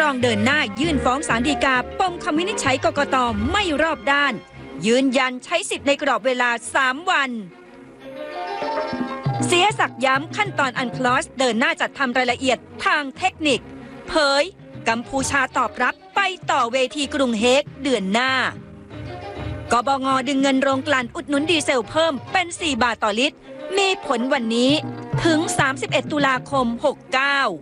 ำรองเดินหน้ายื่นฟ้องศาลฎีกาปมคำวินิจฉัยกกต.ไม่รอบด้านยืนยันใช้สิทธิ์ในกรอบเวลา3 วันเสียศักดิ์ย้ำขั้นตอนอันคลอสเดินหน้าจัดทำรายละเอียดทางเทคนิคเผยกัมพูชาตอบรับไปต่อเวทีกรุงเฮกเดือนหน้ากบง.ดึงเงินโรงกลั่นอุดหนุนดีเซลเพิ่มเป็น4 บาทต่อลิตรมีผลวันนี้ถึง31 ตุลาคม 69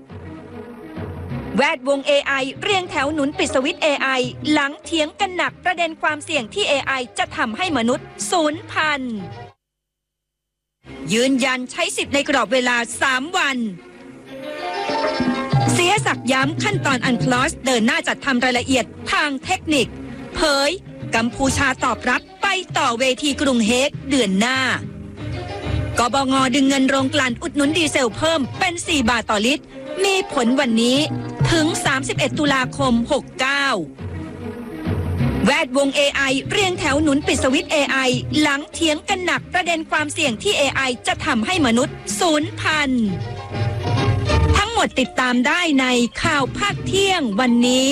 แวดวง AI เรียงแถวหนุนปิดสวิตช์ AI หลังเถียงกันหนักประเด็นความเสี่ยงที่ AI จะทำให้มนุษย์สูญพันธุ์ยืนยันใช้สิทธิ์ในกรอบเวลา3 วันเสียศักดิ์ย้ำขั้นตอนอันคลอสเดินหน้าจัดทำรายละเอียดทางเทคนิคเผยกัมพูชาตอบรับไปต่อเวทีกรุงเฮกเดือนหน้ากบง.ดึงเงินโรงกลั่นอุดหนุนดีเซลเพิ่มเป็น4 บาทต่อลิตรมีผลวันนี้ถึง31 ตุลาคม 69แวดวง AI เรียงแถวหนุนปิดสวิตช์ AI หลังเถียงกันหนักประเด็นความเสี่ยงที่ AI จะทำให้มนุษย์สูญพันธุ์ทั้งหมดติดตามได้ในข่าวภาคเที่ยงวันนี้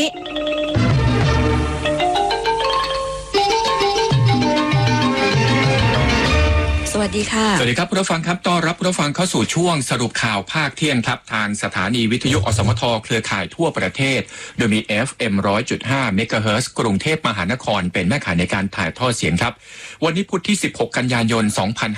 สวัสดีค่ะสวัสดีครับผู้ฟังครับต้อนรับผู้ฟังเข้าสู่ช่วงสรุปข่าวภาคเที่ยงครับทางสถานีวิทยุอสมทเครือข่ายทั่วประเทศโดยมี FM 100.5 เมกะเฮิรตซ์กรุงเทพมหานครเป็นแม่ข่ายในการถ่ายทอดเสียงครับวันนี้พุธที่16 กันยายน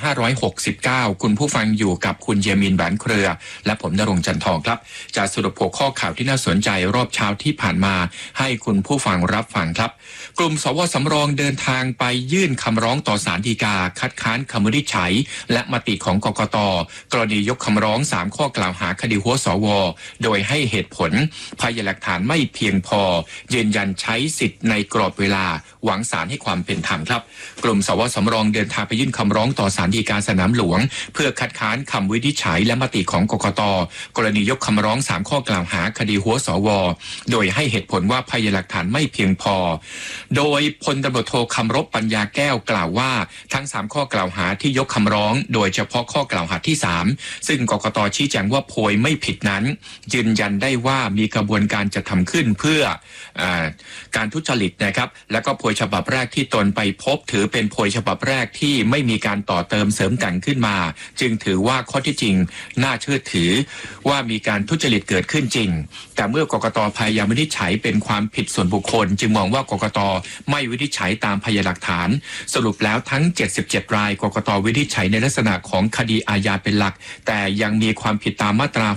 2569คุณผู้ฟังอยู่กับคุณเยมินแหวนเครือและผมณรงค์จันทองครับจะสรุปหัวข้อข่าวที่น่าสนใจรอบเช้าที่ผ่านมาให้คุณผู้ฟังรับฟังครับกลุ่มสว.สำรองเดินทางไปยื่นคำร้องต่อศาลฎีกาคัดค้านคำวินิจฉัยและมติของกกต.กรณียกคำร้อง3 ข้อกล่าวหาคดีหัวสว.โดยให้เหตุผลพยานหลักฐานไม่เพียงพอยืนยันใช้สิทธิ์ในกรอบเวลาหวังศาลให้ความเป็นธรรมครับกลุ่มสว.สำรองเดินทางไปยื่นคำร้องต่อศาลฎีกาสนามหลวงเพื่อคัดค้านคำวินิจฉัยและมติของกกต.กรณียกคำร้อง3 ข้อกล่าวหาคดีหัวสว.โดยให้เหตุผลว่าพยานหลักฐานไม่เพียงพอโดยพลตำรวจโทคำรบปัญญาแก้วกล่าวว่าทั้ง3 ข้อกล่าวหาที่ยกคำร้องโดยเฉพาะข้อกล่าวหาที่3ซึ่งกกต.ชี้แจงว่าโพยไม่ผิดนั้นยืนยันได้ว่ามีกระบวนการจะทำขึ้นเพื่อการทุจริตนะครับและก็โพยฉบับแรกที่ตนไปพบถือเป็นโพยฉบับแรกที่ไม่มีการต่อเติมเสริมแต่งขึ้นมาจึงถือว่าข้อที่จริงน่าเชื่อถือว่ามีการทุจริตเกิดขึ้นจริงแต่เมื่อกกต.พยายามวินิจฉัยเป็นความผิดส่วนบุคคลจึงมองว่ากกต.ไม่วินิจฉัยตามพยานหลักฐานสรุปแล้วทั้ง77 รายกกต.วินิจฉัยในลักษณะของคดีอาญาเป็นหลักแต่ยังมีความผิดตามมาตรา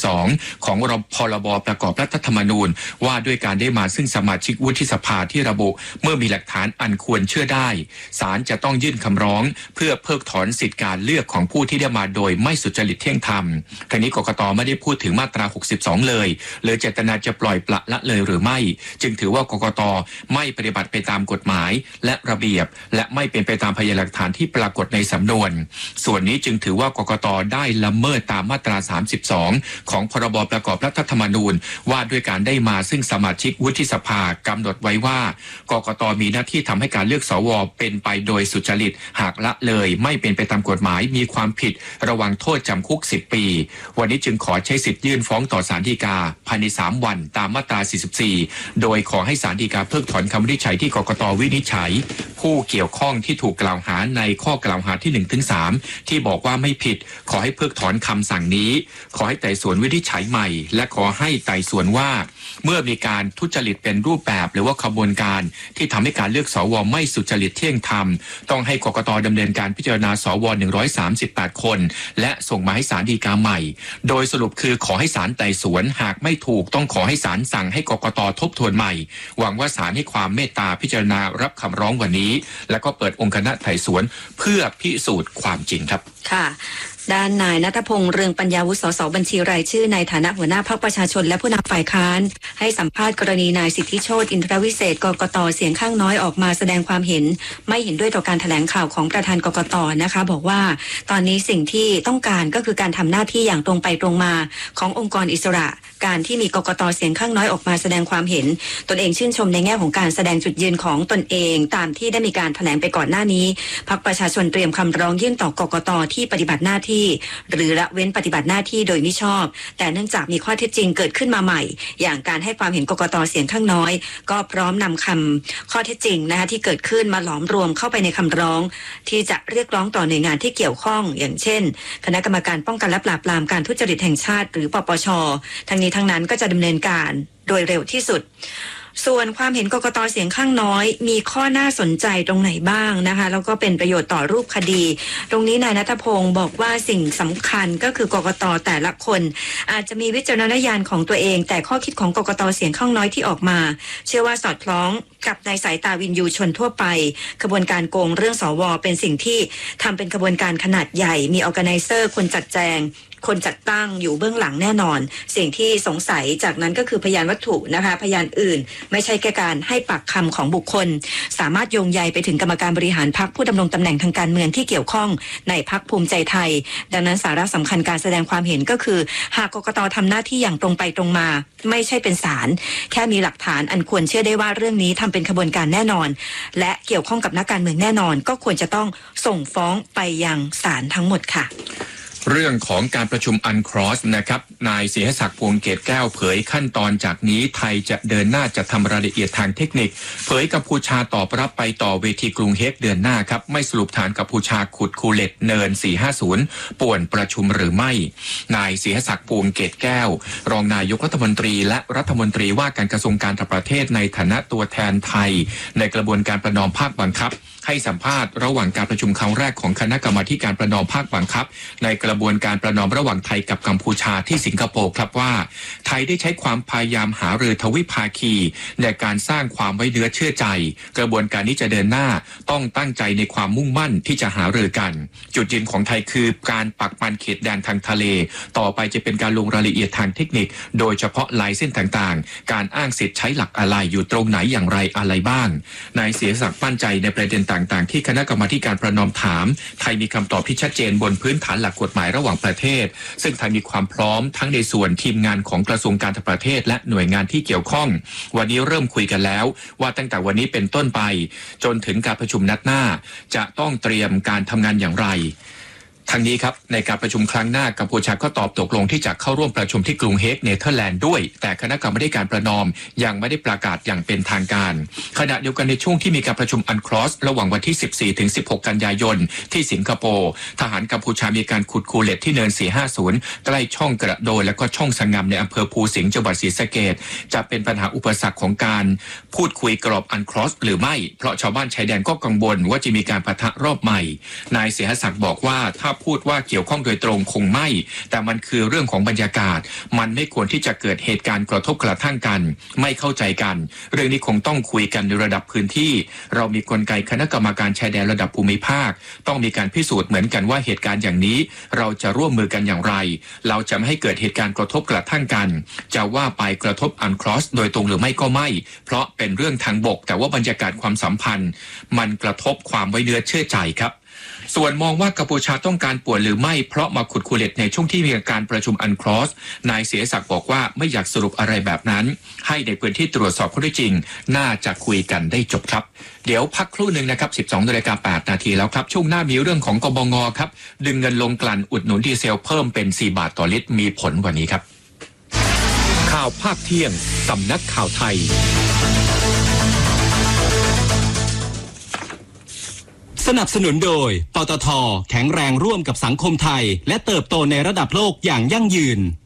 62ของพรบประกอบรัฐธรรมนูญว่าด้วยการได้มาซึ่งสมาชิกวุฒิสภาที่ระบุเมื่อมีหลักฐานอันควรเชื่อได้ศาลจะต้องยื่นคำร้องเพื่อเพิกถอนสิทธิการเลือกของผู้ที่ได้มาโดยไม่สุจริตเที่ยงธรรมทั้งนี้กกต.ไม่ได้พูดถึงมาตรา62เลยหรือเจตนาจะปล่อยปละละเลยหรือไม่จึงถือว่ากกต.ไม่ปฏิบัติไปตามกฎหมายและระเบียบและไม่เป็นไปตามพยานหลักฐานที่ปรากฏในสำนวนส่วนนี้จึงถือว่ากกต.ได้ละเมิดตามมาตรา32ของพรบประกอบรัฐธรรมนูญว่าด้วยการได้มาซึ่งสมาชิกวุฒิสภากำหนดไว้ว่ากกต.มีหน้าที่ทำให้การเลือกสว.เป็นไปโดยสุจริตหากละเลยไม่เป็นไปตามกฎหมายมีความผิดระวังโทษจำคุก10 ปีวันนี้จึงขอใช้สิทธิ์ยื่นฟ้องต่อศาลฎีกาภายใน3 วันตามมาตรา44โดยขอให้ศาลฎีกาเพิกถอนคำวินิจฉัยที่กกต.วินิจฉัยผู้เกี่ยวข้องที่ถูกกล่าวหาในข้อกล่าวหาที่ 1-3 ที่บอกว่าไม่ผิดขอให้เพิกถอนคำสั่งนี้ขอให้ไต่สวนวินิจฉัยใหม่และขอให้ไต่สวนว่าเมื่อมีการทุจริตเป็นรูปแบบหรือว่าขบวนการที่ทำให้การเลือกสว.ไม่สุจริตเที่ยงธรรมต้องให้กกต.ดำเนินการพิจารณาสว138 คนและส่งมาให้ศาลฎีกาใหม่โดยสรุปคือขอให้ศาลไต่สวนหากไม่ถูกต้องขอให้ศาลสั่งให้กกต.ทบทวนใหม่หวังว่าศาลให้ความเมตตาพิจารณารับคำร้องวันนี้และก็เปิดองค์คณะไต่สวนเพื่อพิสูจน์ความจริงครับค่ะด้านนายณัฐพงษ์เรืองปัญญาวุฒิ สสบัญชีรายชื่อในฐานะหัวหน้าพรรคประชาชนและผู้นำฝ่ายค้านให้สัมภาษณ์กรณีนายสิทธิโชติอินทรวิเศษกกต.เสียงข้างน้อยออกมาแสดงความเห็นไม่เห็นด้วยต่อการแถลงข่าวของประธานกกต.นะคะบอกว่าตอนนี้สิ่งที่ต้องการก็คือการทำหน้าที่อย่างตรงไปตรงมาขององค์กรอิสระการที่มีกกต.เสียงข้างน้อยออกมาแสดงความเห็นตนเองชื่นชมในแง่ของการแสดงจุดยืนของตนเองตามที่ได้มีการแถลงไปก่อนหน้านี้พรรคประชาชนเตรียมคำร้องยื่นต่อกกต.ที่ปฏิบัติหน้าที่ที่หรือละเว้นปฏิบัติหน้าที่โดยมิชอบแต่เนื่องจากมีข้อเท็จจริงเกิดขึ้นมาใหม่อย่างการให้ความเห็นกกต.เสียงข้างน้อยก็พร้อมนำคำข้อเท็จจริงนะคะที่เกิดขึ้นมาหลอมรวมเข้าไปในคำร้องที่จะเรียกร้องต่อหน่วยงานที่เกี่ยวข้องอย่างเช่นคณะกรรมการป้องกันและปราบปรามการทุจริตแห่งชาติหรือปปช.ทั้งนี้ทั้งนั้นก็จะดำเนินการโดยเร็วที่สุดส่วนความเห็นกกต.เสียงข้างน้อยมีข้อน่าสนใจตรงไหนบ้างนะคะแล้วก็เป็นประโยชน์ต่อรูปคดีตรงนี้นายณัฐพงศ์บอกว่าสิ่งสำคัญก็คือกกต.แต่ละคนอาจจะมีวิจารณญาณของตัวเองแต่ข้อคิดของกกต.เสียงข้างน้อยที่ออกมาเชื่อว่าสอดคล้องกับในสายตาวินยูชนทั่วไปขบวนการโกงเรื่องสว.เป็นสิ่งที่ทำเป็นขบวนการขนาดใหญ่มีออร์แกไนเซอร์คนจัดแจงคนจัดตั้งอยู่เบื้องหลังแน่นอนสิ่งที่สงสัยจากนั้นก็คือพยานวัตถุนะคะพยานอื่นไม่ใช่แค่การให้ปากคำของบุคคลสามารถโยงใยไปถึงกรรมการบริหารพรรคผู้ดำรงตำแหน่งทางการเมืองที่เกี่ยวข้องในพรรคภูมิใจไทยดังนั้นสาระสำคัญการแสดงความเห็นก็คือหากกกต.ทำหน้าที่อย่างตรงไปตรงมาไม่ใช่เป็นศาลแค่มีหลักฐานอันควรเชื่อได้ว่าเรื่องนี้ทำเป็นขบวนการแน่นอนและเกี่ยวข้องกับนักการเมืองแน่นอนก็ควรจะต้องส่งฟ้องไปยังศาลทั้งหมดค่ะเรื่องของการประชุมอันครอสนะครับนายศรีศักดิ์พวงเกตแก้วเผยขั้นตอนจากนี้ไทยจะเดินหน้าจะทำรายละเอียดทางเทคนิคเผยกัมพูชาตอบรับไปต่อเวทีกรุงเฮกเดือนหน้าครับไม่สรุปฐานกัมพูชาขุดคูเลตเนิน450ป่วนประชุมหรือไม่นายศรีศักดิ์พวงเกตแก้วรองนายกรัฐมนตรีและรัฐมนตรีว่าการกระทรวงการต่างประเทศในฐานะตัวแทนไทยในกระบวนการประนอมภาคบังคับให้สัมภาษณ์ระหว่างการประชุมครั้งแรกของคณะกรรมาการประนอมภาคบังคับในกระบวนการประนอมระหว่างไทยกับกัมพูชาที่สิงคโปร์ครับว่าไทยได้ใช้ความพยายามหารือทวิภาคีในการสร้างความไว้เนื้อเชื่อใจกระบวนการนี้จะเดินหน้าต้องตั้งใจในความมุ่งมั่นที่จะหารือกันจุดยืนของไทยคือการปักปันเขตแดนทางทะเลต่อไปจะเป็นการลงรายละเอียดทางเทคนิคโดยเฉพาะลายเส้นต่างๆการอ้างสิทธิ์ใช้หลักอะไรอยู่ตรงไหนอย่างไรอะไรบ้างนายศรีศักดิ์มั่นใจในประเด็นต่างๆที่คณะกรรมาการประนอมถามไทยมีคำตอบที่ชัดเจนบนพื้นฐานหลักกฎหมายระหว่างประเทศซึ่งไทยมีความพร้อมทั้งในส่วนทีมงานของกระทรวงการต่างประเทศและหน่วยงานที่เกี่ยวข้องวันนี้เริ่มคุยกันแล้วว่าตั้งแต่วันนี้เป็นต้นไปจนถึงการประชุมนัดหน้าจะต้องเตรียมการทำงานอย่างไรทั้งนี้ครับในการประชุมครั้งหน้ากัมพูชาก็ตอบตกลงที่จะเข้าร่วมประชุมที่กรุงเฮกเนเธอร์แลนด์ด้วยแต่คณะกรรมาการประนอมยังไม่ได้ประกาศอย่างเป็นทางการขณะเดียวกันในช่วงที่มีการประชุมอันครอสระหว่างวันที่14ถึง16กันยายนที่สิงคโปร์ทหารกัมพูชามีการขุดคูเลตที่เนิน450ใกล้ช่องกระโดยและก็ช่องสงามในอำเภอภูสิงห์จังหวัดศรีสะเกษจะเป็นปัญหาอุปสรรคของการพูดคุยกรอบอันครอสหรือไม่เพราะชาวบ้านชายแดนก็กังวลว่าจะมีการปะทะรอบใหม่นายศรีศักดิ์บอกว่าถ้าพูดว่าเกี่ยวข้องโดยตรงคงไม่แต่มันคือเรื่องของบรรยากาศมันไม่ควรที่จะเกิดเหตุการณ์กระทบกระทั่งกันไม่เข้าใจกันเรื่องนี้คงต้องคุยกันในระดับพื้นที่เรามีกลไกคณะกรรมการชายแดนระดับภูมิภาคต้องมีการพิสูจน์เหมือนกันว่าเหตุการณ์อย่างนี้เราจะร่วมมือกันอย่างไรเราจะไม่ให้เกิดเหตุการณ์กระทบกระทั่งกันจะว่าไปกระทบอันครอสโดยตรงหรือไม่ก็ไม่เพราะเป็นเรื่องทางบกแต่ว่าบรรยากาศความสัมพันธ์มันกระทบความไว้เนื้อเชื่อใจครับส่วนมองว่ากัมพูชาต้องการป่วนหรือไม่เพราะมาขุดคูเลตในช่วงที่มีการประชุมอันครอสนายศรีศักดิ์บอกว่าไม่อยากสรุปอะไรแบบนั้นให้ในพื้นที่ตรวจสอบข้อเท็จจริงน่าจะคุยกันได้จบครับเดี๋ยวพักครู่หนึ่งนะครับ 12:08 นาทีแล้วครับช่วงหน้ามีเรื่องของกบง.ครับดึงเงินลงกลั่นอุดหนุนดีเซลเพิ่มเป็น4 บาทต่อลิตรมีผลวันนี้ครับข่าวภาคเที่ยงสำนักข่าวไทยสนับสนุนโดยปตท.แข็งแรงร่วมกับสังคมไทยและเติบโตในระดับโลกอย่างยั่งยืน